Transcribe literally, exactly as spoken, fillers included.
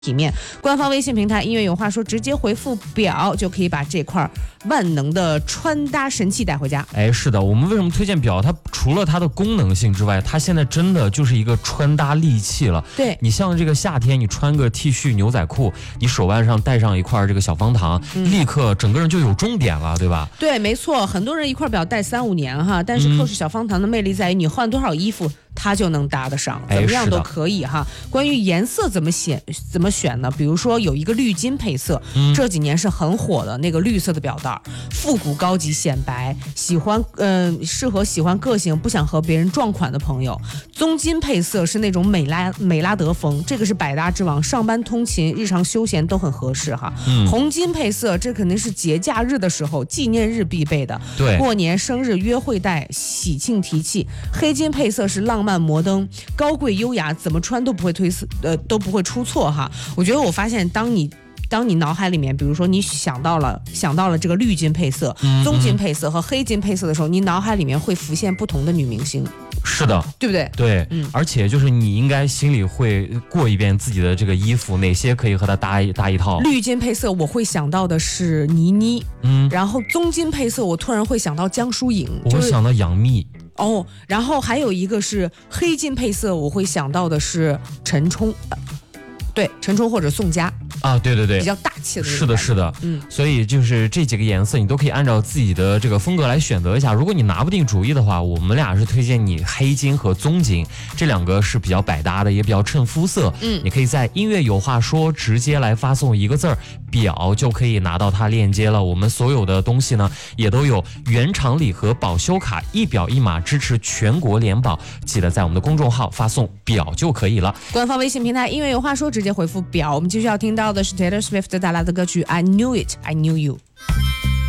体面，官方微信平台音乐有话说，直接回复表就可以把这块万能的穿搭神器带回家。 哎，是的，我们为什么推荐表？它除了它的功能性之外，它现在真的就是一个穿搭利器了。 对， 你像这个夏天，你穿个 T 恤牛仔裤，你手腕上戴上一块这个小方糖，嗯、立刻整个人就有重点了，对吧？ 对，没错，很多人一块表戴三五年哈，但是 Coach 小方糖的魅力在于你换多少衣服。它就能搭得上，怎么样都可以哈。关于颜色怎么选怎么选呢？比如说有一个绿金配色，嗯、这几年是很火的那个绿色的表带，复古高级显白，喜欢呃适合喜欢个性不想和别人撞款的朋友。棕金配色是那种美拉美拉德风，这个是百搭之王，上班通勤、日常休闲都很合适哈。嗯、红金配色这肯定是节假日的时候、纪念日必备的， 对， 过年、生日、约会戴，喜庆提气。黑金配色是浪漫摩登，高贵优雅，怎么穿都不会推辞，呃，都不会出错哈。我觉得我发现，当你当你脑海里面，比如说你想到了想到了这个绿金配色、嗯、棕金配色和黑金配色的时候，你脑海里面会浮现不同的女明星。 是的， 对不对？ 对，嗯，而且就是你应该心里会过一遍自己的这个衣服，哪些可以和它搭一搭一套。 绿金配色我会想到的是倪妮，嗯，然后棕金配色我突然会想到江疏影， 我会想到杨幂。 哦，然后还有一个是黑金配色，我会想到的是陈冲，对，陈冲或者宋佳啊，对对对， 比较大气的。 是的，是的，嗯，所以就是这几个颜色，你都可以按照自己的这个风格来选择一下。如果你拿不定主意的话，我们俩是推荐你黑金和棕金，这两个是比较百搭的，也比较衬肤色。嗯，你可以在音乐有话说直接来发送一个字儿表，就可以拿到它链接了。我们所有的东西呢，也都有原厂礼盒、保修卡，一表一码，支持全国联保。记得在我们的公众号发送表就可以了。 官方微信平台音乐有话说，直接回复表。我们继续要听到的是 Taylor Swift 带来的歌曲 I Knew It, I Knew You。